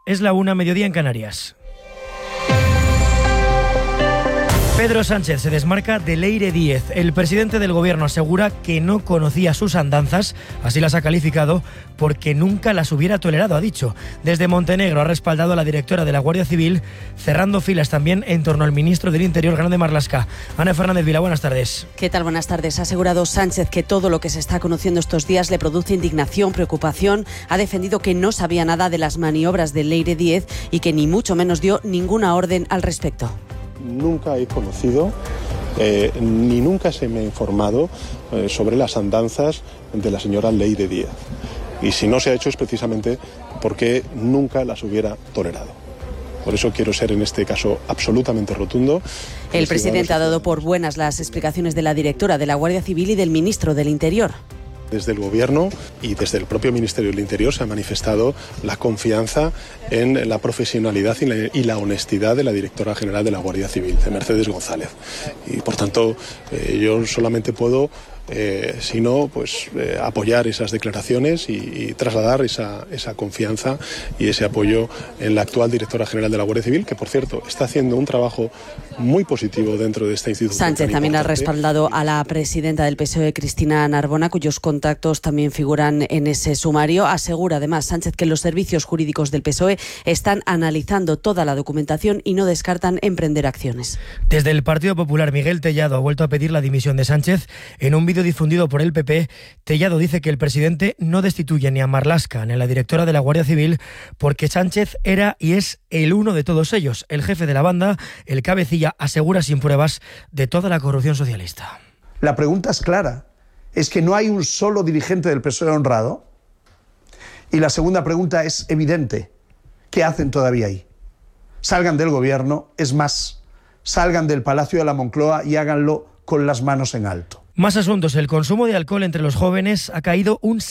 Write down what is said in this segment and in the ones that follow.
Es la 1, mediodía en Canarias. Pedro Sánchez se desmarca de Leire Díez. El presidente del gobierno asegura que no conocía sus andanzas, así las ha calificado, porque nunca las hubiera tolerado, ha dicho. Desde Montenegro ha respaldado a la directora de la Guardia Civil, cerrando filas también en torno al ministro del Interior, Grande Marlaska. Ana Fernández Vila, buenas tardes. ¿Qué tal? Buenas tardes. Ha asegurado Sánchez que todo lo que se está conociendo estos días le produce indignación, preocupación. Ha defendido que no sabía nada de las maniobras de Leire Díez y que ni mucho menos dio ninguna orden al respecto. Nunca he conocido ni nunca se me ha informado sobre las andanzas de la señora Leire Díez. Y si no se ha hecho es precisamente porque nunca las hubiera tolerado. Por eso quiero ser en este caso absolutamente rotundo. El presidente ha dado por buenas las explicaciones de la directora de la Guardia Civil y del ministro del Interior. Desde el Gobierno y desde el propio Ministerio del Interior se ha manifestado la confianza en la profesionalidad y la honestidad de la directora general de la Guardia Civil, de Mercedes González. Y por tanto, yo solamente puedo apoyar esas declaraciones y trasladar esa confianza y ese apoyo en la actual directora general de la Guardia Civil, que por cierto está haciendo un trabajo muy positivo dentro de esta institución. Sánchez también ha respaldado a la presidenta del PSOE, Cristina Narbona, cuyos contactos también figuran en ese sumario. Asegura además Sánchez que los servicios jurídicos del PSOE están analizando toda la documentación y no descartan emprender acciones. Desde el Partido Popular, Miguel Tellado ha vuelto a pedir la dimisión de Sánchez. En un vídeo difundido por el PP, Tellado dice que el presidente no destituye ni a Marlaska ni a la directora de la Guardia Civil porque Sánchez era y es el uno de todos ellos, el jefe de la banda, el cabecilla, asegura sin pruebas de toda la corrupción socialista. La pregunta es clara, es que no hay un solo dirigente del PSOE honrado. Y la segunda pregunta es evidente, ¿qué hacen todavía ahí? Salgan del gobierno, es más, salgan del Palacio de la Moncloa y háganlo con las manos en alto. Más asuntos. El consumo de alcohol entre los jóvenes ha caído un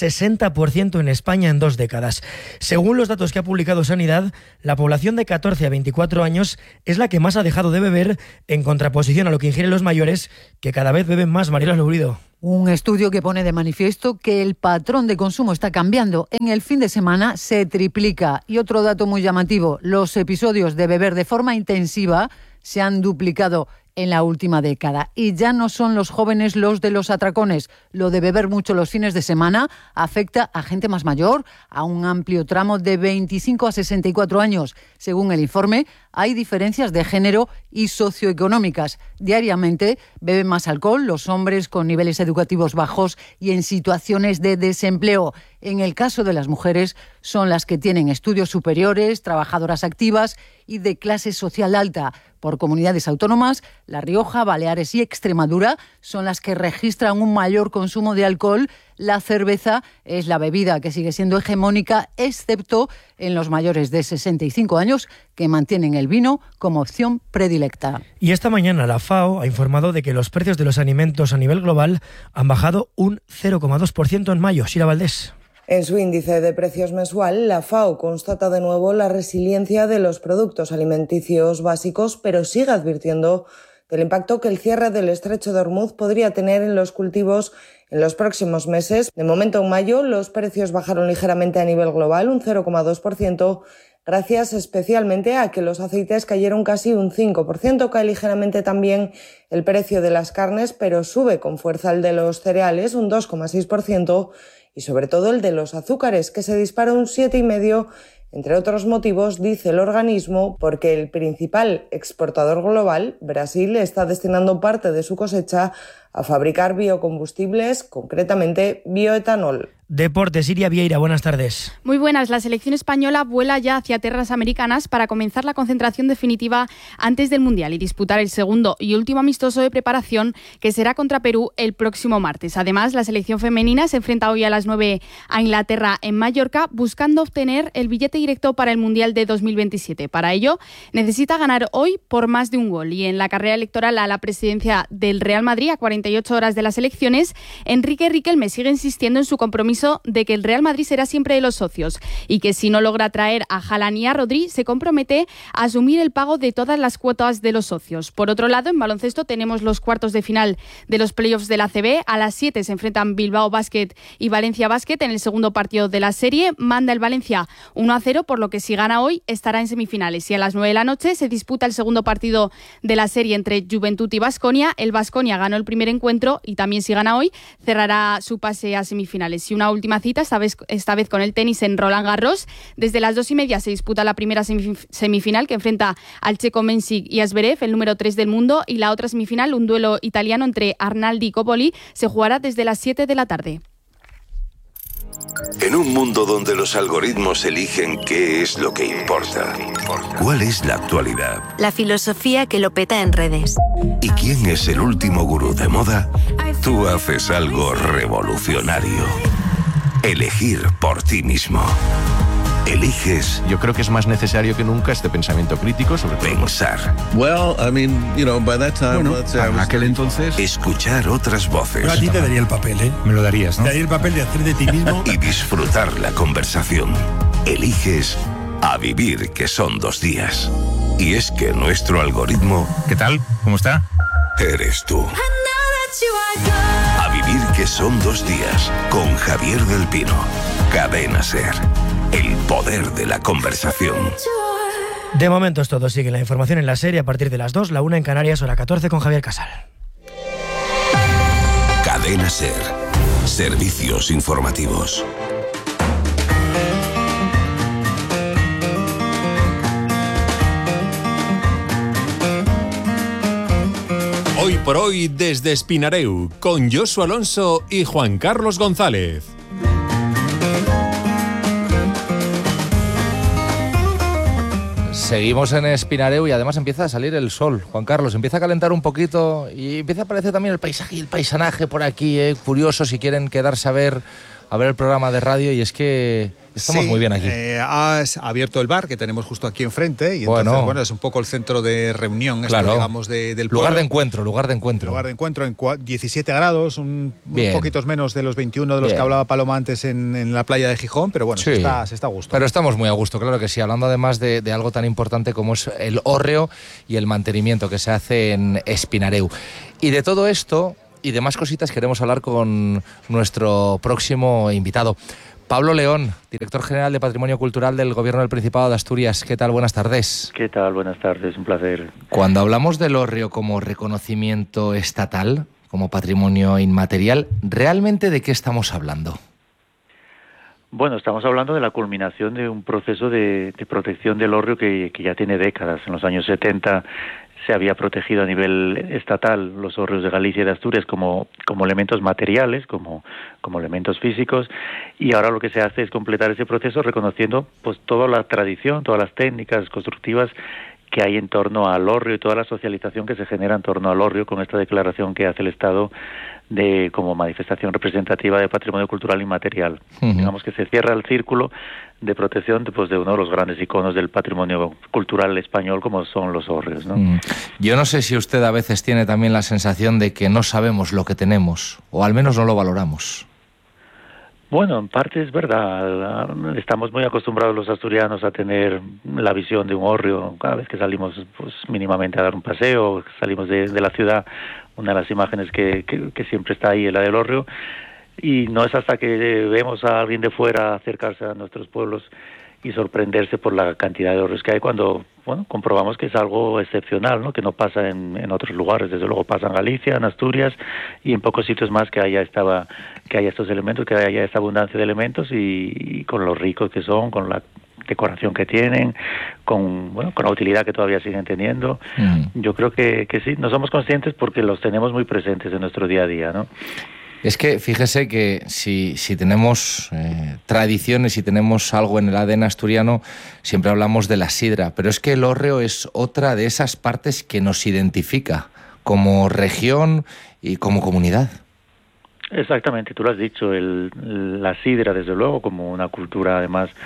60% en España en 2 décadas. Según los datos que ha publicado Sanidad, la población de 14 a 24 años es la que más ha dejado de beber, en contraposición a lo que ingieren los mayores, que cada vez beben más. Mariela Lourido. Un estudio que pone de manifiesto que el patrón de consumo está cambiando. En el fin de semana se triplica. Y otro dato muy llamativo, los episodios de beber de forma intensiva se han duplicado en la última década. Y ya no son los jóvenes los de los atracones. Lo de beber mucho los fines de semana afecta a gente más mayor, a un amplio tramo de 25 a 64 años. Según el informe, hay diferencias de género y socioeconómicas. Diariamente beben más alcohol los hombres con niveles educativos bajos y en situaciones de desempleo. En el caso de las mujeres, son las que tienen estudios superiores, trabajadoras activas y de clase social alta. Por comunidades autónomas, La Rioja, Baleares y Extremadura son las que registran un mayor consumo de alcohol. La cerveza es la bebida que sigue siendo hegemónica, excepto en los mayores de 65 años, que mantienen el vino como opción predilecta. Y esta mañana la FAO ha informado de que los precios de los alimentos a nivel global han bajado un 0,2% en mayo. Sira Valdés. En su índice de precios mensual, la FAO constata de nuevo la resiliencia de los productos alimenticios básicos, pero sigue advirtiendo del impacto que el cierre del estrecho de Hormuz podría tener en los cultivos en los próximos meses. De momento, en mayo, los precios bajaron ligeramente a nivel global, un 0,2%, gracias especialmente a que los aceites cayeron casi un 5%. Cae ligeramente también el precio de las carnes, pero sube con fuerza el de los cereales, un 2,6%, y sobre todo el de los azúcares, que se dispara un 7,5%, entre otros motivos, dice el organismo, porque el principal exportador global, Brasil, está destinando parte de su cosecha a fabricar biocombustibles, concretamente bioetanol. Deportes, Iria Vieira, buenas tardes. Muy buenas. La selección española vuela ya hacia tierras americanas para comenzar la concentración definitiva antes del Mundial y disputar el segundo y último amistoso de preparación, que será contra Perú el próximo martes. Además, la selección femenina se enfrenta hoy a las 9 a Inglaterra en Mallorca, buscando obtener el billete directo para el Mundial de 2027. Para ello, necesita ganar hoy por más de un gol. Y en la carrera electoral a la presidencia del Real Madrid, a 48 horas de las elecciones, Enrique Riquelme sigue insistiendo en su compromiso compromiso de que el Real Madrid será siempre de los socios y que si no logra traer a Haaland y a Rodri, se compromete a asumir el pago de todas las cuotas de los socios. Por otro lado, en baloncesto tenemos los cuartos de final de los playoffs de la ACB. A las 7 se enfrentan Bilbao Basket y Valencia Basket en el segundo partido de la serie. Manda el Valencia 1-0, por lo que si gana hoy estará en semifinales. Y a las 9 de la noche se disputa el segundo partido de la serie entre Juventud y Baskonia. El Baskonia ganó el primer encuentro y también si gana hoy cerrará su pase a semifinales. Y una última cita, esta vez con el tenis en Roland Garros. Desde las 2:30 se disputa la primera semifinal que enfrenta al checo Mensik y a Zverev, el número 3 del mundo, y la otra semifinal, un duelo italiano entre Arnaldi y Coppoli, se jugará desde las 7 de la tarde. En un mundo donde los algoritmos eligen qué es lo que importa, ¿cuál es la actualidad? La filosofía que lo peta en redes. ¿Y quién es el último gurú de moda? Tú haces algo revolucionario. Elegir por ti mismo. Eliges. Yo creo que es más necesario que nunca este pensamiento crítico sobre todo. Pensar. En aquel entonces. Escuchar otras voces. Yo a ti te daría el papel, ¿eh? Me lo darías, ¿no? Te daría el papel de hacer de ti mismo. Y disfrutar la conversación. Eliges a vivir, que son 2 días. Y es que nuestro algoritmo... ¿Qué tal? ¿Cómo está? Eres tú. A vivir, que son 2 días. Con Javier del Pino. Cadena SER. El poder de la conversación. De momento es todo. Sigue la información en la serie a partir de las 2, la 1 en Canarias, hora 14 con Javier Casal. Cadena SER. Servicios informativos. Hoy por hoy desde Espinareu, con Josu Alonso y Juan Carlos González. Seguimos en Espinareu y además empieza a salir el sol, Juan Carlos, empieza a calentar un poquito y empieza a aparecer también el paisaje y el paisanaje por aquí, curioso si quieren quedarse a ver el programa de radio, y es que estamos muy bien aquí. Has abierto el bar que tenemos justo aquí enfrente y entonces, es un poco el centro de reunión, claro, digamos, del pueblo. Lugar de encuentro. Lugar de encuentro en 17 grados, un poquitos menos de los 21 de los que hablaba Paloma antes en la playa de Gijón, pero bueno, se está a gusto. Pero estamos muy a gusto, claro que sí, hablando además de algo tan importante como es el hórreo y el mantenimiento que se hace en Espinareu. Y de todo esto y demás cositas queremos hablar con nuestro próximo invitado. Pablo León, director general de Patrimonio Cultural del Gobierno del Principado de Asturias. ¿Qué tal? Buenas tardes. ¿Qué tal? Buenas tardes, un placer. Cuando hablamos del hórreo como reconocimiento estatal, como patrimonio inmaterial, ¿realmente de qué estamos hablando? Bueno, estamos hablando de la culminación de un proceso de protección del hórreo que ya tiene décadas. En los años 70 se había protegido a nivel estatal los hórreos de Galicia y de Asturias como elementos materiales, como elementos físicos, y ahora lo que se hace es completar ese proceso reconociendo pues toda la tradición, todas las técnicas constructivas que hay en torno al hórreo y toda la socialización que se genera en torno al hórreo con esta declaración que hace el Estado como manifestación representativa de patrimonio cultural inmaterial. Digamos que se cierra el círculo de protección de uno de los grandes iconos del patrimonio cultural español como son los hórreos, ¿no? Yo no sé si usted a veces tiene también la sensación de que no sabemos lo que tenemos, o al menos no lo valoramos. Bueno, en parte es verdad. Estamos muy acostumbrados los asturianos a tener la visión de un hórreo cada vez que salimos mínimamente a dar un paseo, salimos de la ciudad. Una de las imágenes que siempre está ahí es la del hórreo, y no es hasta que vemos a alguien de fuera acercarse a nuestros pueblos y sorprenderse por la cantidad de hórreos que hay cuando comprobamos que es algo excepcional, ¿no? Que no pasa en otros lugares. Desde luego pasa en Galicia, en Asturias y en pocos sitios más que haya estos elementos, que haya esta abundancia de elementos y con lo ricos que son, con la decoración que tienen, con la utilidad que todavía siguen teniendo. Yo creo que sí, no somos conscientes porque los tenemos muy presentes en nuestro día a día, ¿no? Es que fíjese que si tenemos tradiciones, si tenemos algo en el ADN asturiano, siempre hablamos de la sidra, pero es que el hórreo es otra de esas partes que nos identifica como región y como comunidad. Exactamente, tú lo has dicho, la sidra, desde luego, como una cultura además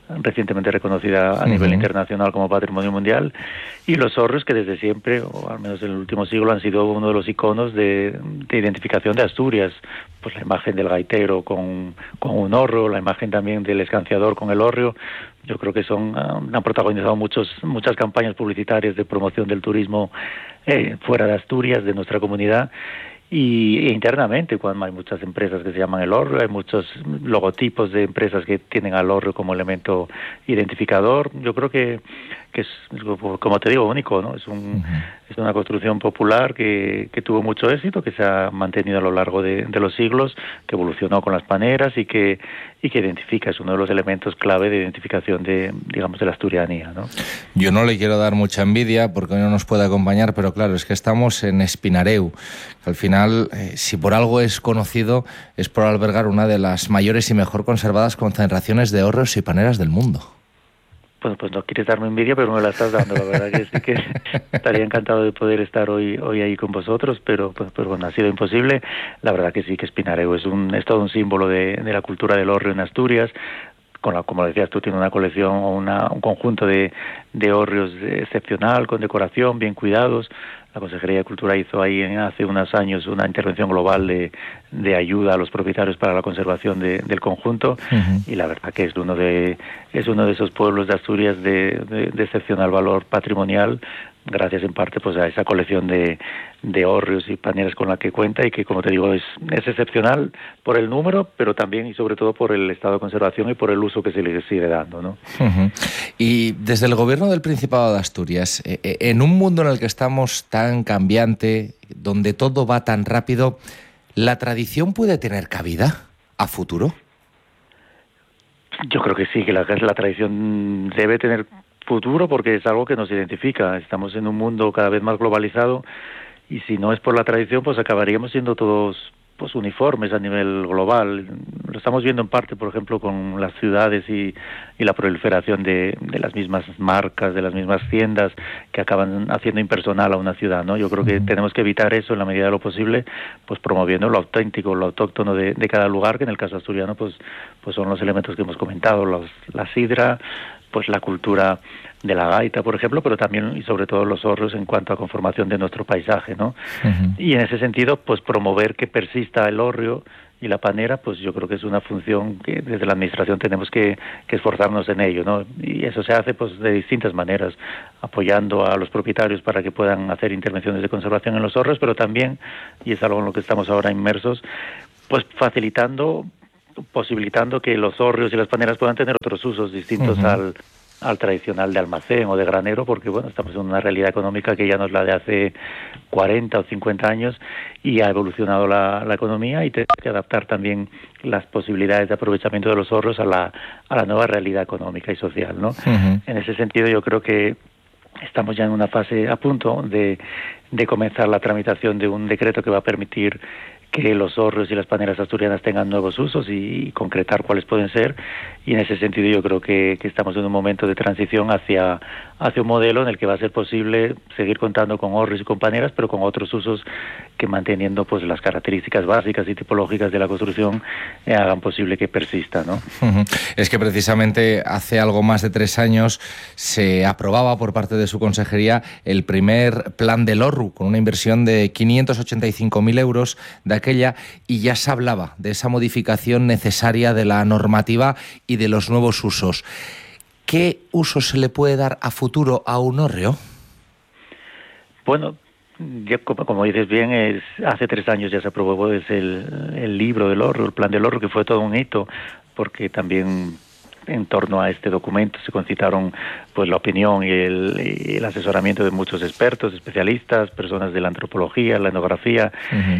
recientemente reconocida a nivel internacional como Patrimonio Mundial, y los hórreos que desde siempre, o al menos en el último siglo, han sido uno de los iconos de identificación de Asturias. Pues la imagen del gaitero con un hórreo, la imagen también del escanciador con el hórreo. Yo creo que han protagonizado muchas campañas publicitarias de promoción del turismo fuera de Asturias, de nuestra comunidad. Y internamente, cuando hay muchas empresas que se llaman el hórreo, hay muchos logotipos de empresas que tienen al hórreo como elemento identificador. Yo creo que es, como te digo, único, ¿no? Es una construcción popular que tuvo mucho éxito, que se ha mantenido a lo largo de los siglos, que evolucionó con las paneras y que identifica, es uno de los elementos clave de identificación de la asturianía, ¿no? Yo no le quiero dar mucha envidia porque no nos puede acompañar, pero claro, es que estamos en Espinareu, que al final, si por algo es conocido, es por albergar una de las mayores y mejor conservadas concentraciones de hórreos y paneras del mundo. Pues no quieres darme envidia, pero me la estás dando. La verdad que sí que estaría encantado de poder estar hoy ahí con vosotros, pero bueno, ha sido imposible. La verdad que sí, que Espinareu es todo un símbolo de la cultura del hórreo en Asturias. Como decías tú, tiene una colección o un conjunto de hórreos excepcional, con decoración, bien cuidados. La Consejería de Cultura hizo ahí hace unos años una intervención global de ayuda a los propietarios para la conservación del conjunto, y la verdad que es uno de esos pueblos de Asturias de excepcional valor patrimonial, gracias en parte pues a esa colección de hórreos y paneras con la que cuenta, y que, como te digo, es excepcional por el número, pero también y sobre todo por el estado de conservación y por el uso que se le sigue dando, ¿no? Y desde el Gobierno del Principado de Asturias, en un mundo en el que estamos tan cambiante, donde todo va tan rápido, ¿la tradición puede tener cabida a futuro? Yo creo que sí, que la tradición debe tener futuro, porque es algo que nos identifica. Estamos en un mundo cada vez más globalizado, y si no es por la tradición, pues acabaríamos siendo todos pues uniformes a nivel global. Lo estamos viendo en parte, por ejemplo, con las ciudades y la proliferación de las mismas marcas, de las mismas tiendas, que acaban haciendo impersonal a una ciudad, ¿no? Yo creo que tenemos que evitar eso en la medida de lo posible, pues promoviendo lo auténtico, lo autóctono de cada lugar, que en el caso asturiano pues son los elementos que hemos comentado, la sidra, pues la cultura de la gaita, por ejemplo, pero también y sobre todo los hórreos en cuanto a conformación de nuestro paisaje, ¿no? Y en ese sentido, pues promover que persista el hórreo y la panera, pues yo creo que es una función que desde la Administración tenemos que esforzarnos en ello, ¿no? Y eso se hace pues de distintas maneras, apoyando a los propietarios para que puedan hacer intervenciones de conservación en los hórreos, pero también, y es algo en lo que estamos ahora inmersos, pues posibilitando que los hórreos y las paneras puedan tener otros usos distintos al tradicional de almacén o de granero, porque bueno, estamos en una realidad económica que ya no es la de hace 40 o 50 años, y ha evolucionado la economía, y tenemos que adaptar también las posibilidades de aprovechamiento de los hórreos a la nueva realidad económica y social, ¿no? En ese sentido, yo creo que estamos ya en una fase a punto de comenzar la tramitación de un decreto que va a permitir que los hórreos y las paneras asturianas tengan nuevos usos y concretar cuáles pueden ser, y en ese sentido yo creo que estamos en un momento de transición hacia un modelo en el que va a ser posible seguir contando con hórreos y con paneras, pero con otros usos que, manteniendo pues las características básicas y tipológicas de la construcción, hagan posible que persista, ¿no? Es que precisamente hace algo más de 3 años se aprobaba por parte de su consejería el primer plan del hórreo, con una inversión de 585.000 euros de aquella, y ya se hablaba de esa modificación necesaria de la normativa y de los nuevos usos. ¿Qué uso se le puede dar a futuro a un hórreo? Bueno, ya como dices bien, hace 3 años ya se aprobó el libro del hórreo, el plan del hórreo, que fue todo un hito, porque también en torno a este documento se concitaron pues la opinión y el asesoramiento de muchos expertos, especialistas, personas de la antropología, la etnografía,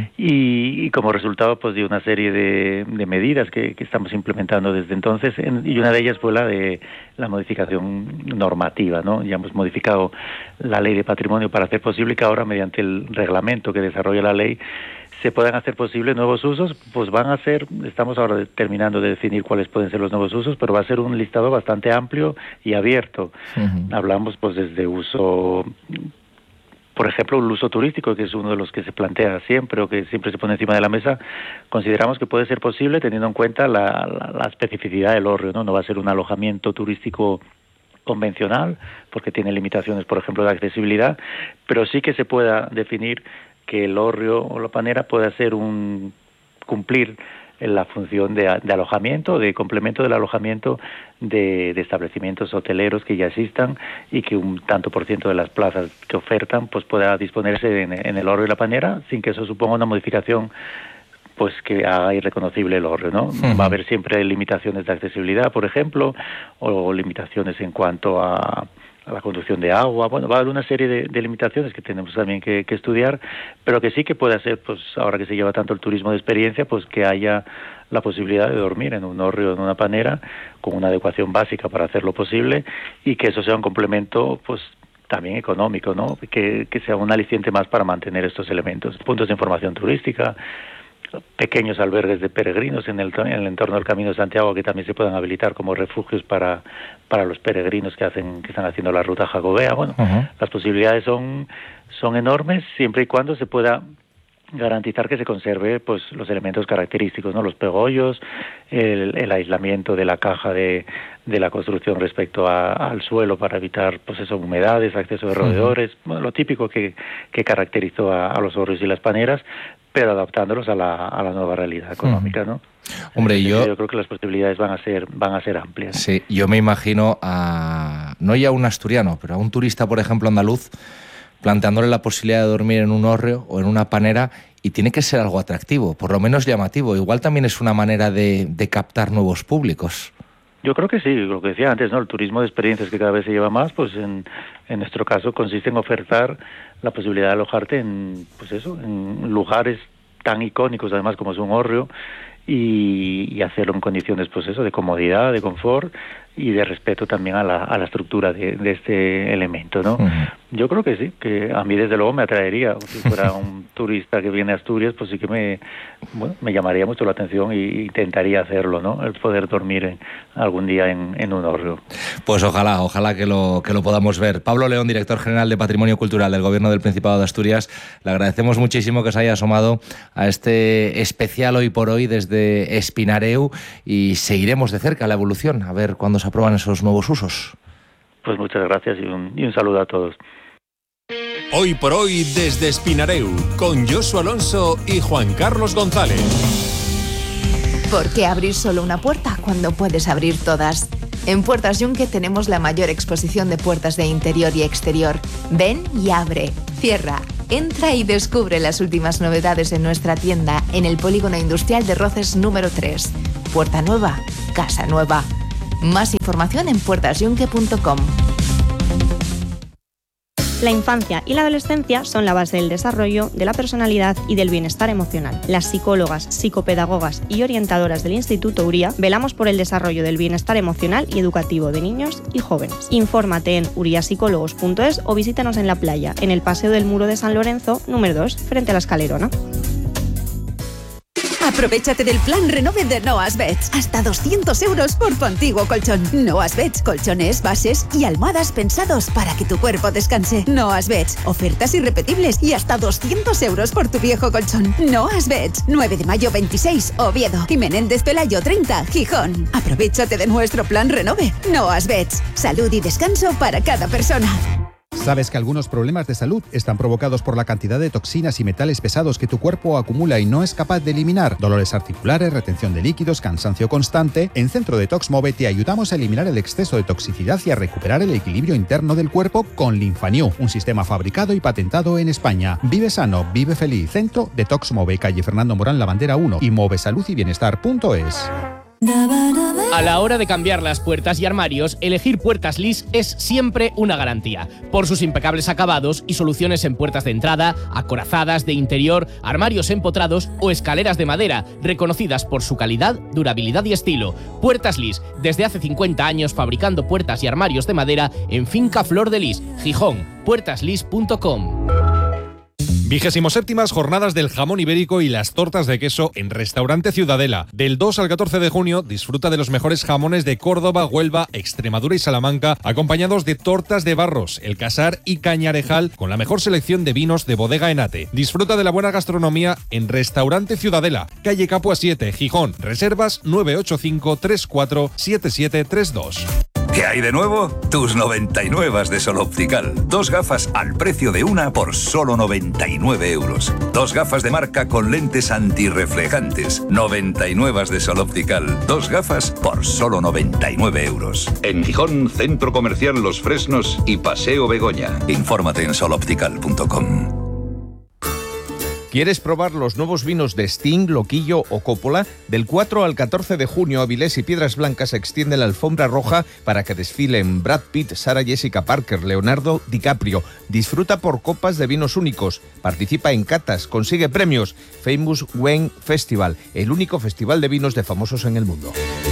y como resultado pues de una serie de medidas que estamos implementando desde entonces, y una de ellas fue la de la modificación normativa, ¿no? Ya hemos modificado la Ley de Patrimonio para hacer posible que ahora, mediante el reglamento que desarrolla la ley, se puedan hacer posibles nuevos usos. Pues estamos ahora terminando de definir cuáles pueden ser los nuevos usos, pero va a ser un listado bastante amplio y abierto. Hablamos pues desde uso por ejemplo, el uso turístico, que es uno de los que se plantea siempre o que siempre se pone encima de la mesa, consideramos que puede ser posible teniendo en cuenta la especificidad del hórreo, ¿no? No va a ser un alojamiento turístico convencional, porque tiene limitaciones, por ejemplo, de accesibilidad, pero sí que se pueda definir que el hórreo o la panera pueda ser cumplir la función de alojamiento, de complemento del alojamiento de establecimientos hoteleros que ya existan y que un tanto por ciento de las plazas que ofertan pues pueda disponerse en el hórreo y la panera sin que eso suponga una modificación pues que haga irreconocible el hórreo, ¿no? Va a haber siempre limitaciones de accesibilidad, por ejemplo, o limitaciones en cuanto a la conducción de agua. Bueno, va a haber una serie de limitaciones que tenemos también que estudiar, pero que sí que puede ser, pues ahora que se lleva tanto el turismo de experiencia, pues que haya la posibilidad de dormir en un hórreo, en una panera, con una adecuación básica para hacerlo posible y que eso sea un complemento, pues también económico, ¿no? Que sea un aliciente más para mantener estos elementos. Puntos de información turística, pequeños albergues de peregrinos en el entorno del Camino de Santiago que también se puedan habilitar como refugios para los peregrinos que están haciendo la ruta jacobea. Bueno, las posibilidades son enormes siempre y cuando se pueda garantizar que se conserve pues los elementos característicos, ¿no? Los pegollos, el aislamiento de la caja de la construcción respecto al suelo para evitar pues eso, humedades, acceso de roedores, bueno, lo típico que caracterizó a los hórreos y las paneras, pero adaptándolos a la nueva realidad económica, ¿no? Hombre, yo creo que las posibilidades van a ser amplias. Sí, yo me imagino no ya a un asturiano, pero a un turista, por ejemplo, andaluz, planteándole la posibilidad de dormir en un hórreo o en una panera, y tiene que ser algo atractivo, por lo menos llamativo. Igual también es una manera de captar nuevos públicos. Yo creo que sí, lo que decía antes, ¿no? El turismo de experiencias que cada vez se lleva más, pues en nuestro caso consiste en ofertar la posibilidad de alojarte en lugares tan icónicos además como es un hórreo y hacerlo en condiciones pues eso, de comodidad, de confort y de respeto también a la estructura de este elemento, ¿no? Yo creo que sí, que a mí desde luego me atraería. Si fuera un turista que viene a Asturias, pues sí que me llamaría mucho la atención y intentaría hacerlo, ¿no? El poder dormir algún día en un hórreo. Pues ojalá que lo podamos ver. Pablo León, director general de Patrimonio Cultural del Gobierno del Principado de Asturias, le agradecemos muchísimo que se haya asomado a este especial Hoy por Hoy desde Espinareu y seguiremos de cerca la evolución, a ver cuándo se aprueban esos nuevos usos. Pues muchas gracias y un saludo a todos. Hoy por Hoy desde Espinareu, con Josu Alonso y Juan Carlos González. ¿Por qué abrir solo una puerta cuando puedes abrir todas? En Puertas Yunque tenemos la mayor exposición de puertas de interior y exterior. Ven y abre, cierra, entra y descubre las últimas novedades en nuestra tienda en el Polígono Industrial de Roces número 3. Puerta nueva, casa nueva. Más información en puertasyunque.com. La infancia y la adolescencia son la base del desarrollo, de la personalidad y del bienestar emocional. Las psicólogas, psicopedagogas y orientadoras del Instituto Uría velamos por el desarrollo del bienestar emocional y educativo de niños y jóvenes. Infórmate en uriapsicólogos.es o visítanos en la playa, en el Paseo del Muro de San Lorenzo, número 2, frente a la Escalerona. Aprovéchate del plan Renove de Noas Beds. Hasta 200 euros por tu antiguo colchón. Noas Beds, colchones, bases y almohadas pensados para que tu cuerpo descanse. Noas Beds, ofertas irrepetibles y hasta 200 euros por tu viejo colchón. Noas Beds, 9 de mayo 26, Oviedo. Y Menéndez Pelayo 30, Gijón. Aprovéchate de nuestro plan Renove. Noas Beds, salud y descanso para cada persona. ¿Sabes que algunos problemas de salud están provocados por la cantidad de toxinas y metales pesados que tu cuerpo acumula y no es capaz de eliminar? Dolores articulares, retención de líquidos, cansancio constante. En Centro Detox Move te ayudamos a eliminar el exceso de toxicidad y a recuperar el equilibrio interno del cuerpo con Linfanew, un sistema fabricado y patentado en España. Vive sano, vive feliz. Centro Detox Move, calle Fernando Morán, La Bandera 1 y movesaludybienestar.es. A la hora de cambiar las puertas y armarios, elegir Puertas Lis es siempre una garantía. Por sus impecables acabados y soluciones en puertas de entrada, acorazadas, de interior, armarios empotrados o escaleras de madera, reconocidas por su calidad, durabilidad y estilo. Puertas Lis, desde hace 50 años fabricando puertas y armarios de madera en Finca Flor de Lis, Gijón, puertaslis.com. 27ª Jornadas del Jamón Ibérico y las tortas de queso en Restaurante Ciudadela. Del 2 al 14 de junio disfruta de los mejores jamones de Córdoba, Huelva, Extremadura y Salamanca, acompañados de tortas de Barros, El Casar y Cañarejal, con la mejor selección de vinos de Bodega Enate. Disfruta de la buena gastronomía en Restaurante Ciudadela, calle Capua 7, Gijón. Reservas 985 34 7732. ¿Qué hay de nuevo? Tus 99 de Sol Optical. 2 gafas al precio de una por solo 99 euros. 2 gafas de marca con lentes antirreflejantes. 99 de Sol Optical. 2 gafas por solo 99 euros. En Gijón, Centro Comercial Los Fresnos y Paseo Begoña. Infórmate en soloptical.com. ¿Quieres probar los nuevos vinos de Sting, Loquillo o Coppola? Del 4 al 14 de junio, Avilés y Piedras Blancas extiende la alfombra roja para que desfilen Brad Pitt, Sarah Jessica Parker, Leonardo DiCaprio. Disfruta por copas de vinos únicos. Participa en catas, consigue premios. Famous Wine Festival, el único festival de vinos de famosos en el mundo.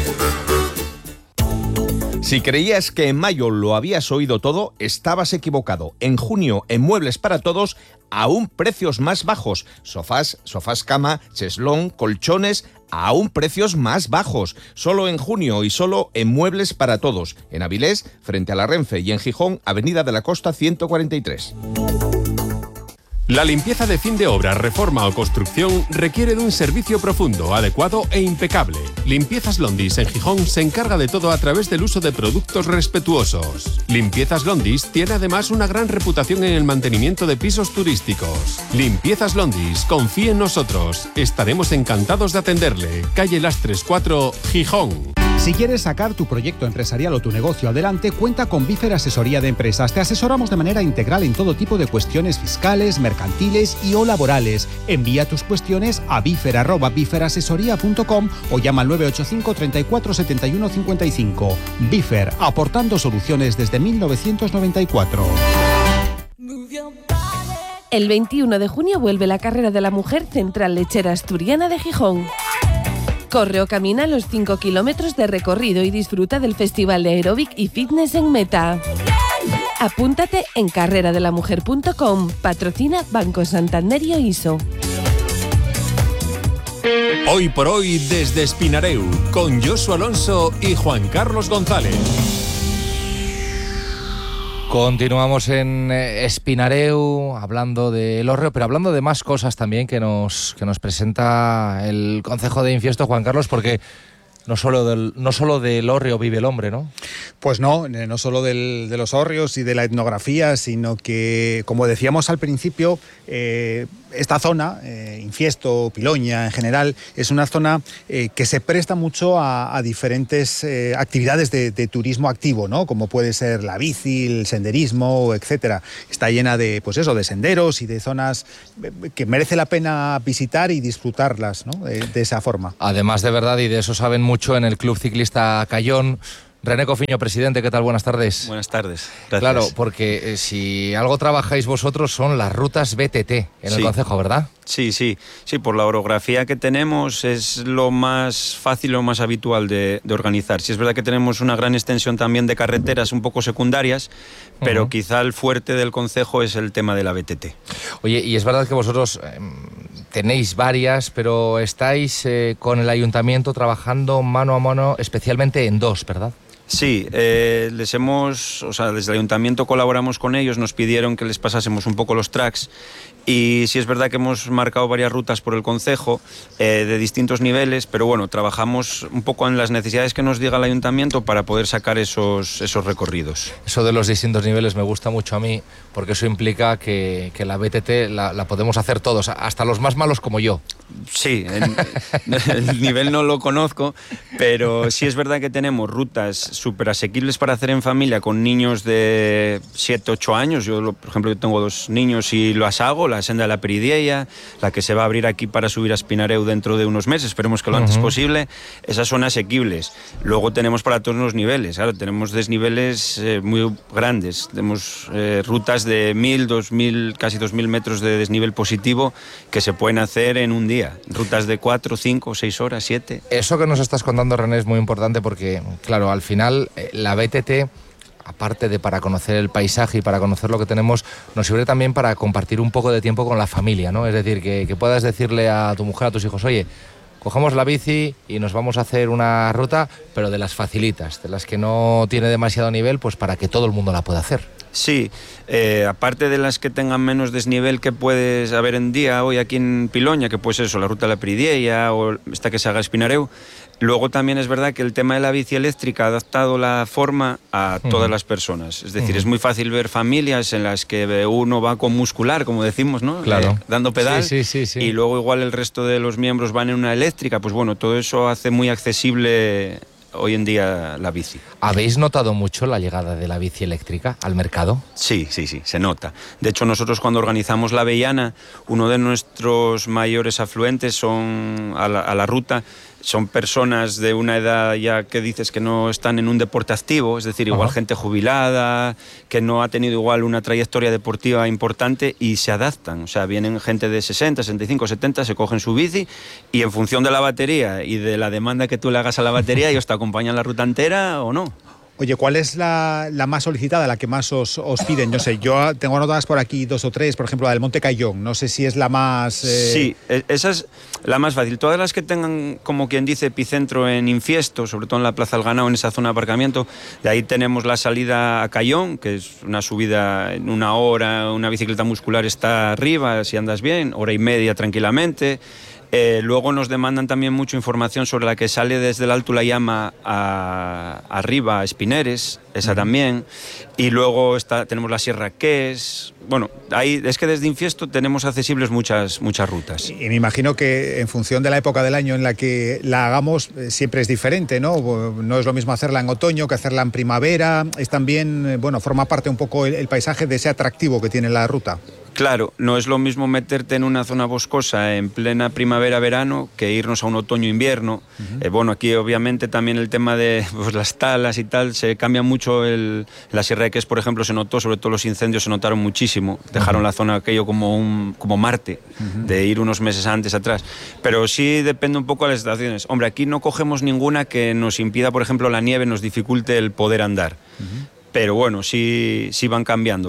Si creías que en mayo lo habías oído todo, estabas equivocado. En junio, en Muebles para Todos, aún precios más bajos. Sofás cama, cheslón, colchones, aún precios más bajos. Solo en junio y solo en Muebles para Todos. En Avilés, frente a la Renfe, y en Gijón, Avenida de la Costa 143. La limpieza de fin de obra, reforma o construcción requiere de un servicio profundo, adecuado e impecable. Limpiezas Londis en Gijón se encarga de todo a través del uso de productos respetuosos. Limpiezas Londis tiene además una gran reputación en el mantenimiento de pisos turísticos. Limpiezas Londis, confíe en nosotros. Estaremos encantados de atenderle. Calle Lastres 4, Gijón. Si quieres sacar tu proyecto empresarial o tu negocio adelante, cuenta con Bifer Asesoría de Empresas. Te asesoramos de manera integral en todo tipo de cuestiones fiscales, mercantiles y o laborales. Envía tus cuestiones a bifer@biferasesoría.com o llama al 985 34 71 55. Bifer, aportando soluciones desde 1994. El 21 de junio vuelve la carrera de la mujer Central Lechera Asturiana de Gijón. Corre o camina los 5 kilómetros de recorrido y disfruta del Festival de Aeróbic y Fitness en Meta. Apúntate en carreradelamujer.com. Patrocina Banco Santander y ISO. Hoy por hoy desde Espinareu, con Josu Alonso y Juan Carlos González. Continuamos en Espinareu hablando del hórreo, pero hablando de más cosas también que nos presenta el Concejo de Infiesto, Juan Carlos, porque no solo del hórreo vive el hombre, ¿no? Pues no solo de los hórreos y de la etnografía, sino que, como decíamos al principio, esta zona, Infiesto, Piloña en general, es una zona que se presta mucho a diferentes actividades de turismo activo, ¿no? Como puede ser la bici, el senderismo, etcétera. Está llena de, pues eso, de senderos y de zonas que merece la pena visitar y disfrutarlas, ¿no? De esa forma. Además, de verdad, y de eso saben mucho en el Club Ciclista Cayón. René Cofiño, presidente, ¿qué tal? Buenas tardes. Buenas tardes, gracias. Claro, porque si algo trabajáis vosotros son las rutas BTT en el Concejo, ¿verdad? Sí, por la orografía que tenemos es lo más fácil, lo más habitual de organizar. Sí, es verdad que tenemos una gran extensión también de carreteras un poco secundarias, pero quizá el fuerte del concejo es el tema de la BTT. Oye, y es verdad que vosotros tenéis varias, pero estáis con el ayuntamiento trabajando mano a mano, especialmente en dos, ¿verdad? Sí, desde el ayuntamiento colaboramos con ellos, nos pidieron que les pasásemos un poco los tracks. Y sí es verdad que hemos marcado varias rutas por el concejo de distintos niveles, pero bueno, trabajamos un poco en las necesidades que nos diga el ayuntamiento para poder sacar esos recorridos. Eso de los distintos niveles me gusta mucho a mí, porque eso implica que la BTT la podemos hacer todos, hasta los más malos como yo. Sí, el nivel no lo conozco, pero sí es verdad que tenemos rutas súper asequibles para hacer en familia con niños de 7, 8 años. Por ejemplo, yo tengo 2 niños y las hago, la senda de la Peridiella, la que se va a abrir aquí para subir a Espinareu dentro de unos meses, esperemos que lo antes posible. Esas son asequibles. Luego tenemos para todos los niveles, claro, tenemos desniveles muy grandes, tenemos rutas de 1.000, 2.000, casi 2.000 metros de desnivel positivo que se pueden hacer en un día, rutas de 4, 5, 6 horas, 7. Eso que nos estás contando, René, es muy importante porque, claro, al final la BTT, aparte de para conocer el paisaje y para conocer lo que tenemos, nos sirve también para compartir un poco de tiempo con la familia, ¿no? Es decir, que puedas decirle a tu mujer, a tus hijos, oye, cogemos la bici y nos vamos a hacer una ruta, pero de las facilitas, de las que no tiene demasiado nivel, pues para que todo el mundo la pueda hacer. Sí, aparte de las que tengan menos desnivel que puedes haber en día hoy aquí en Piloña, que pues eso, la ruta de la Pridiella o esta que se haga Espinareu, luego también es verdad que el tema de la bici eléctrica ha adaptado la forma a todas las personas. Es decir, es muy fácil ver familias en las que uno va con muscular, como decimos, ¿no? Claro. Dando pedal, sí. y luego igual el resto de los miembros van en una eléctrica. Pues bueno, todo eso hace muy accesible hoy en día la bici. ¿Habéis notado mucho la llegada de la bici eléctrica al mercado? Sí, se nota. De hecho, nosotros cuando organizamos la Avellana, uno de nuestros mayores afluentes son a la ruta, son personas de una edad ya que dices que no están en un deporte activo, es decir, igual gente jubilada, que no ha tenido igual una trayectoria deportiva importante y se adaptan. O sea, vienen gente de 60, 65, 70, se cogen su bici y en función de la batería y de la demanda que tú le hagas a la batería, ellos te acompañan la ruta entera o no. Oye, ¿cuál es la más solicitada, la que más os piden? Yo sé, yo tengo anotadas por aquí 2 o 3, por ejemplo, la del Monte Cayón. No sé si es la más... Sí, esa es la más fácil. Todas las que tengan, como quien dice, epicentro en Infiesto, sobre todo en la Plaza del Ganao, en esa zona de aparcamiento, de ahí tenemos la salida a Cayón, que es una subida en 1 hora, una bicicleta muscular está arriba, si andas bien, 1 hora y media tranquilamente. Luego nos demandan también mucha información sobre la que sale desde el Alto La Llama arriba a Espineres, esa también. Y luego tenemos la Sierra Ques. Bueno, ahí es que desde Infiesto tenemos accesibles muchas rutas. Y me imagino que en función de la época del año en la que la hagamos, siempre es diferente, ¿no? No es lo mismo hacerla en otoño que hacerla en primavera. Es también, forma parte un poco el paisaje de ese atractivo que tiene la ruta. Claro, no es lo mismo meterte en una zona boscosa en plena primavera-verano que irnos a un otoño-invierno. Aquí obviamente también el tema de las talas y tal, se cambia mucho. La Sierra de Ques, por ejemplo, se notó, sobre todo los incendios se notaron muchísimo. Dejaron la zona aquello como Marte, de ir unos meses antes atrás. Pero sí depende un poco de las estaciones. Hombre, aquí no cogemos ninguna que nos impida, por ejemplo, la nieve, nos dificulte el poder andar. Pero bueno, sí van cambiando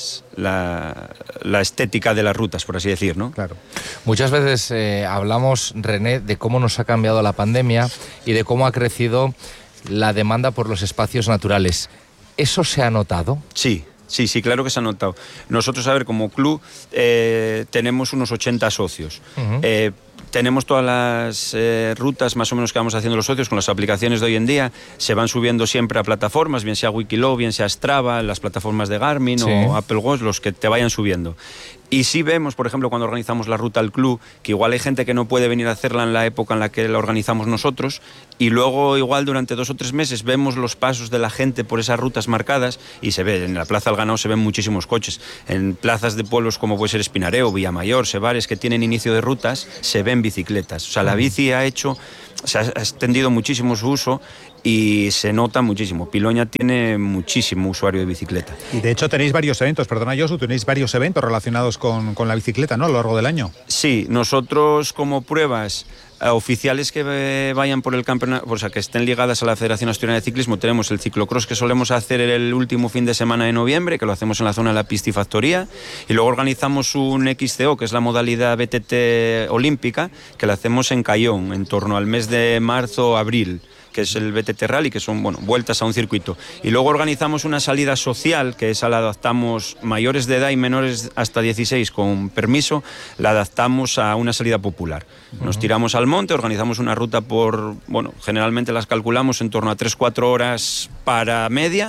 la estética de las rutas, por así decir, ¿no? Claro. Muchas veces hablamos, René, de cómo nos ha cambiado la pandemia y de cómo ha crecido la demanda por los espacios naturales. ¿Eso se ha notado? Sí, claro que se ha notado. Nosotros, como club, tenemos unos 80 socios. Tenemos todas las rutas más o menos que vamos haciendo los socios con las aplicaciones de hoy en día. Se van subiendo siempre a plataformas, bien sea Wikiloc, bien sea Strava, las plataformas de Garmin o Apple Watch, los que te vayan subiendo. Y sí vemos, por ejemplo, cuando organizamos la ruta al club, que igual hay gente que no puede venir a hacerla en la época en la que la organizamos nosotros, y luego igual durante 2 o 3 meses vemos los pasos de la gente por esas rutas marcadas y se ve, en la Plaza del Ganao se ven muchísimos coches. En plazas de pueblos como puede ser Espinareu, Villamayor, Sebares, que tienen inicio de rutas, se ven bicicletas. O sea, la bici se ha extendido muchísimo su uso y se nota muchísimo. Piloña tiene muchísimo usuario de bicicleta. Y de hecho tenéis varios eventos, perdona Josu, tenéis varios eventos relacionados con la bicicleta, ¿no? A lo largo del año. Sí, nosotros como pruebas oficiales que vayan por el campeonato, o sea, que estén ligadas a la Federación Asturiana de Ciclismo, tenemos el ciclocross que solemos hacer el último fin de semana de noviembre, que lo hacemos en la zona de la Piscifactoría, y luego organizamos un XCO, que es la modalidad BTT olímpica, que la hacemos en Cayón, en torno al mes de marzo-abril, que es el BTT Rally, que son vueltas a un circuito. Y luego organizamos una salida social, que esa la adaptamos mayores de edad y menores hasta 16 con permiso, la adaptamos a una salida popular. Nos tiramos al monte, organizamos una ruta generalmente las calculamos en torno a 3-4 horas para media,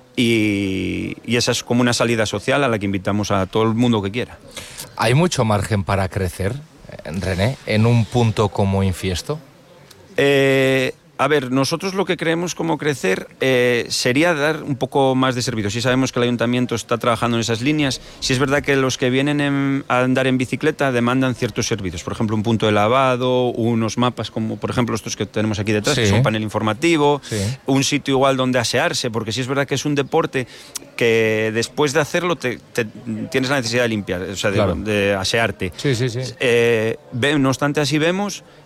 y esa es como una salida social a la que invitamos a todo el mundo que quiera. ¿Hay mucho margen para crecer, René, en un punto como Infiesto? Nosotros lo que creemos como crecer sería dar un poco más de servicio. Sí sabemos que el ayuntamiento está trabajando en esas líneas. Sí es verdad que los que vienen a andar en bicicleta demandan ciertos servicios. Por ejemplo, un punto de lavado, unos mapas como por ejemplo estos que tenemos aquí detrás, que son un panel informativo, un sitio igual donde asearse, porque sí es verdad que es un deporte que después de hacerlo tienes la necesidad de limpiar, o sea, de asearte. Sí. No obstante, así vemos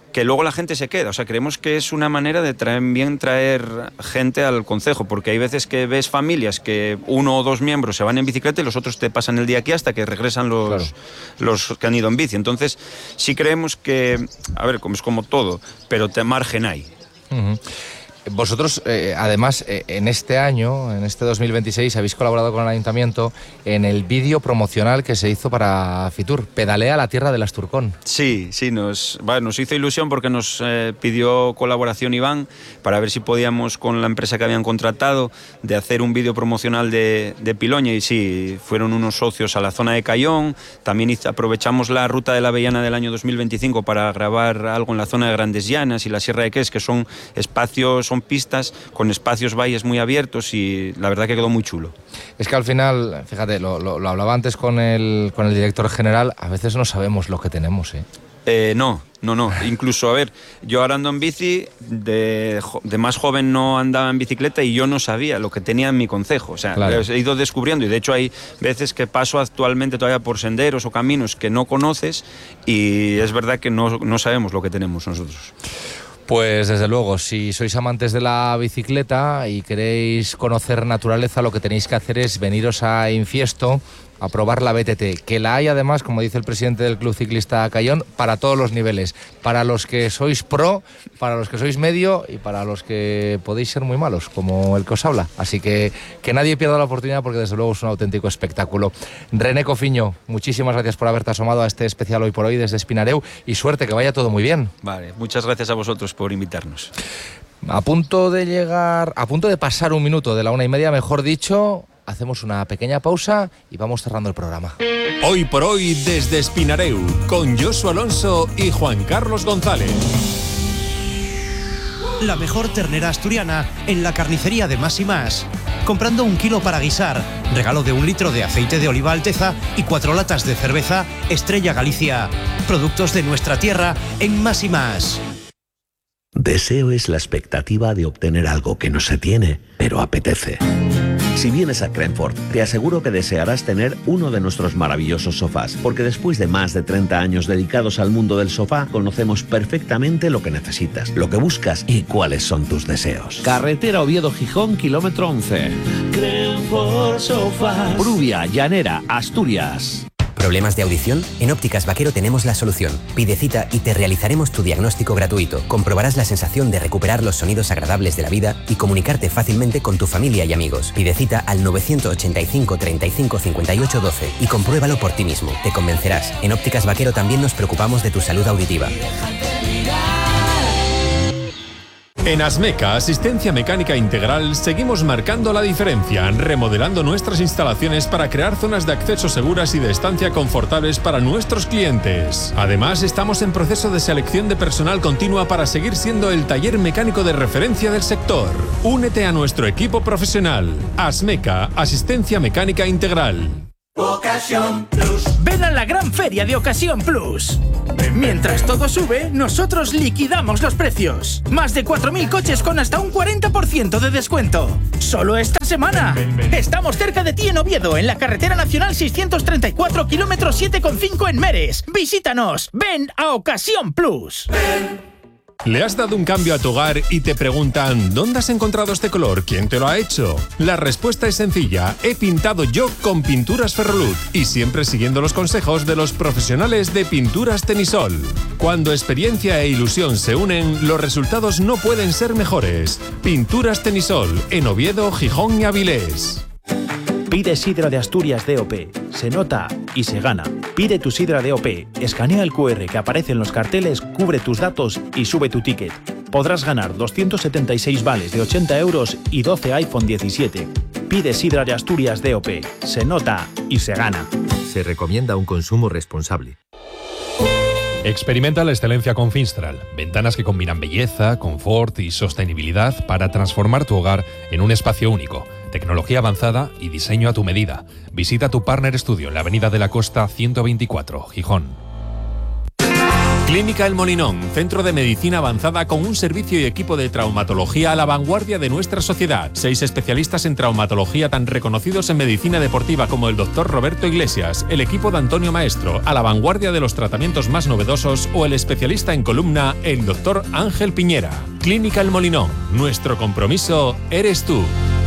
que luego la gente se queda. O sea, creemos que es una manera de traer gente al concejo, porque hay veces que ves familias que 1 o 2 miembros se van en bicicleta y los otros te pasan el día aquí hasta que regresan los que han ido en bici. Entonces, sí creemos que, a ver, es como todo, pero margen hay. Vosotros, además, en este año, en este 2026, habéis colaborado con el Ayuntamiento en el vídeo promocional que se hizo para Fitur, Pedalea la Tierra del Asturcón. Sí, nos hizo ilusión porque nos pidió colaboración Iván para ver si podíamos, con la empresa que habían contratado, de hacer un vídeo promocional de Piloña, y sí, fueron unos socios a la zona de Cayón. También aprovechamos la Ruta de la Avellana del año 2025 para grabar algo en la zona de Grandes Llanas y la Sierra de Ques, que son espacios, son pistas con espacios, valles muy abiertos, y la verdad que quedó muy chulo. Es que al final, fíjate, lo hablaba antes con el director general, a veces no sabemos lo que tenemos, No. Incluso, a ver, yo ahora ando en bici, de más joven no andaba en bicicleta y yo no sabía lo que tenía en mi concejo. O sea, claro, he ido descubriendo, y de hecho hay veces que paso actualmente todavía por senderos o caminos que no conoces, y es verdad que no sabemos lo que tenemos nosotros. Pues desde luego, si sois amantes de la bicicleta y queréis conocer naturaleza, lo que tenéis que hacer es veniros a Infiesto a probar la BTT, que la hay además, como dice el presidente del Club Ciclista Cayón, para todos los niveles, para los que sois pro, para los que sois medio y para los que podéis ser muy malos, como el que os habla. Así que nadie pierda la oportunidad, porque desde luego es un auténtico espectáculo. René Cofiño, muchísimas gracias por haberte asomado a este especial Hoy por Hoy desde Espinareu, y suerte, que vaya todo muy bien. Vale, muchas gracias a vosotros por invitarnos. A punto de pasar un minuto de la 1:30, mejor dicho. Hacemos una pequeña pausa y vamos cerrando el programa. Hoy por Hoy desde Espinareu, con Josu Alonso y Juan Carlos González. La mejor ternera asturiana en la carnicería de Más y Más. Comprando 1 kilo para guisar, regalo de 1 litro de aceite de oliva Alteza y 4 latas de cerveza Estrella Galicia. Productos de nuestra tierra en Más y Más. Deseo es la expectativa de obtener algo que no se tiene, pero apetece. Si vienes a Crenford, te aseguro que desearás tener uno de nuestros maravillosos sofás, porque después de más de 30 años dedicados al mundo del sofá, conocemos perfectamente lo que necesitas, lo que buscas y cuáles son tus deseos. Carretera Oviedo-Gijón, kilómetro 11. Crenford Sofás. Prubia, Llanera, Asturias. ¿Problemas de audición? En Ópticas Vaquero tenemos la solución. Pide cita y te realizaremos tu diagnóstico gratuito. Comprobarás la sensación de recuperar los sonidos agradables de la vida y comunicarte fácilmente con tu familia y amigos. Pide cita al 985 35 58 12 y compruébalo por ti mismo. Te convencerás. En Ópticas Vaquero también nos preocupamos de tu salud auditiva. En Asmeca, Asistencia Mecánica Integral, seguimos marcando la diferencia, remodelando nuestras instalaciones para crear zonas de acceso seguras y de estancia confortables para nuestros clientes. Además, estamos en proceso de selección de personal continua para seguir siendo el taller mecánico de referencia del sector. Únete a nuestro equipo profesional. Asmeca, Asistencia Mecánica Integral. Ocasión Plus. Ven a la gran feria de Ocasión Plus. Mientras todo sube, nosotros liquidamos los precios. Más de 4.000 coches con hasta un 40% de descuento. Solo esta semana. Estamos cerca de ti en Oviedo, en la carretera nacional 634, kilómetro 7,5 en Meres. Visítanos. Ven a Ocasión Plus. ¿Le has dado un cambio a tu hogar y te preguntan ¿dónde has encontrado este color? ¿Quién te lo ha hecho? La respuesta es sencilla. He pintado yo con Pinturas Ferrolut, y siempre siguiendo los consejos de los profesionales de Pinturas Tenisol. Cuando experiencia e ilusión se unen, los resultados no pueden ser mejores. Pinturas Tenisol, en Oviedo, Gijón y Avilés. Pide sidra de Asturias DOP. Se nota y se gana. Pide tu sidra DOP. Escanea el QR que aparece en los carteles, cubre tus datos y sube tu ticket. Podrás ganar 276 vales de 80 euros y 12 iPhone 17. Pide sidra de Asturias DOP. Se nota y se gana. Se recomienda un consumo responsable. Experimenta la excelencia con Finstral. Ventanas que combinan belleza, confort y sostenibilidad para transformar tu hogar en un espacio único. Tecnología avanzada y diseño a tu medida. Visita tu Partner Studio en la Avenida de la Costa 124, Gijón. Clínica El Molinón, centro de medicina avanzada con un servicio y equipo de traumatología a la vanguardia de nuestra sociedad. 6 especialistas en traumatología tan reconocidos en medicina deportiva como el doctor Roberto Iglesias, el equipo de Antonio Maestro, a la vanguardia de los tratamientos más novedosos, o el especialista en columna, el doctor Ángel Piñera. Clínica El Molinón, nuestro compromiso eres tú.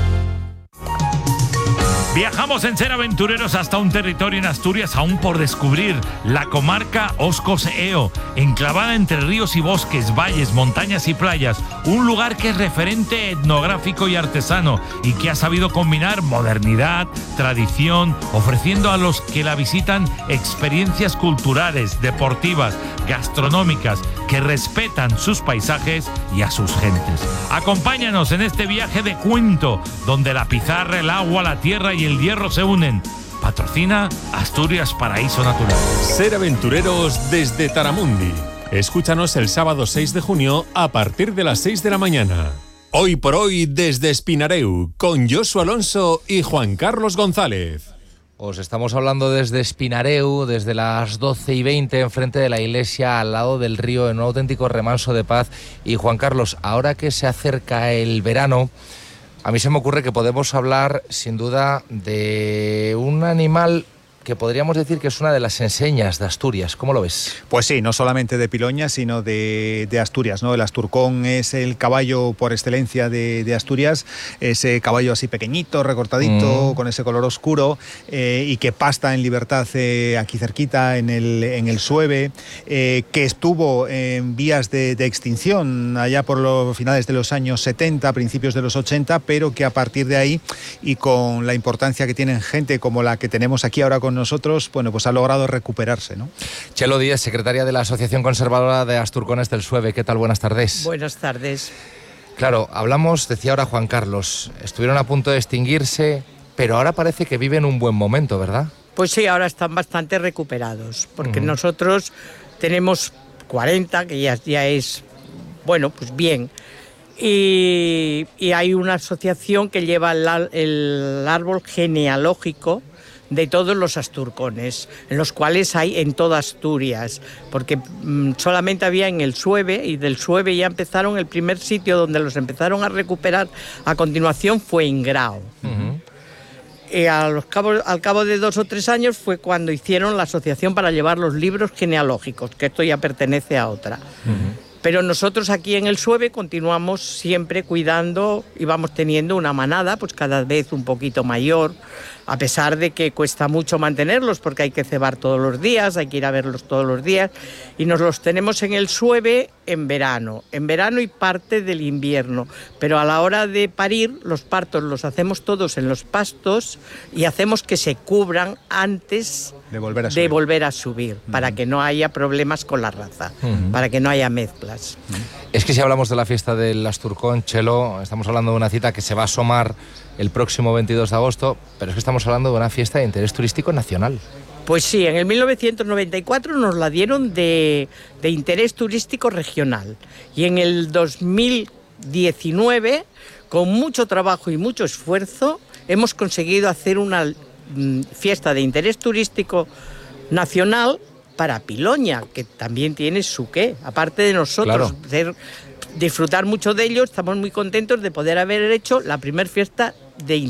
Viajamos en Ser Aventureros hasta un territorio en Asturias aún por descubrir, la comarca Oscos-Eo, enclavada entre ríos y bosques, valles, montañas y playas, un lugar que es referente etnográfico y artesano y que ha sabido combinar modernidad, tradición, ofreciendo a los que la visitan experiencias culturales, deportivas, gastronómicas, que respetan sus paisajes y a sus gentes. Acompáñanos en este viaje de cuento, donde la pizarra, el agua, la tierra y el hierro se unen. Patrocina Asturias Paraíso Natural. Ser Aventureros desde Taramundi. Escúchanos el sábado 6 de junio a partir de las 6 de la mañana. Hoy por hoy desde Espinareu, con Josu Alonso y Juan Carlos González. Os estamos hablando desde Espinareu, desde las 12:20, enfrente de la iglesia, al lado del río, en un auténtico remanso de paz. Y Juan Carlos, ahora que se acerca el verano, a mí se me ocurre que podemos hablar, sin duda, de un animal que podríamos decir que es una de las enseñas de Asturias. ¿Cómo lo ves? Pues sí, no solamente de Piloña, sino de Asturias, ¿no? El asturcón es el caballo por excelencia de Asturias, ese caballo así pequeñito, recortadito, con ese color oscuro, y que pasta en libertad aquí cerquita, en el Sueve, que estuvo en vías de extinción allá por los finales de los años 70, principios de los 80, pero que a partir de ahí, y con la importancia que tienen gente como la que tenemos aquí ahora con nosotros, bueno, pues ha logrado recuperarse, ¿no? Chelo Díez, secretaria de la Asociación Conservadora de Asturcones del Sueve. ¿Qué tal? Buenas tardes. Buenas tardes. Claro, hablamos, decía ahora Juan Carlos, estuvieron a punto de extinguirse, pero ahora parece que viven un buen momento, ¿verdad? Pues sí, ahora están bastante recuperados, porque nosotros tenemos 40, que ya es, bueno, pues bien. Y hay una asociación que lleva el árbol genealógico de todos los asturcones, en los cuales hay en toda Asturias, porque solamente había en el Sueve, y del Sueve ya empezaron, el primer sitio donde los empezaron a recuperar a continuación fue en Grao. Y al cabo de 2 o 3 años fue cuando hicieron la asociación para llevar los libros genealógicos, que esto ya pertenece a otra. Pero nosotros aquí en el Sueve continuamos siempre cuidando y vamos teniendo una manada, pues cada vez un poquito mayor, a pesar de que cuesta mucho mantenerlos porque hay que cebar todos los días, hay que ir a verlos todos los días, y nos los tenemos en el Sueve en verano y parte del invierno, pero a la hora de parir los partos los hacemos todos en los pastos y hacemos que se cubran antes de volver a subir, para que no haya problemas con la raza, para que no haya mezclas. Es que si hablamos de la fiesta del Asturcón, Chelo, estamos hablando de una cita que se va a asomar el próximo 22 de agosto, pero es que estamos hablando de una fiesta de interés turístico nacional. Pues sí, en el 1994 nos la dieron de interés turístico regional, y en el 2019, con mucho trabajo y mucho esfuerzo, hemos conseguido hacer una fiesta de interés turístico nacional para Piloña, que también tiene su qué, aparte de nosotros, disfrutar mucho de ello. Estamos muy contentos de poder haber hecho la primer fiesta de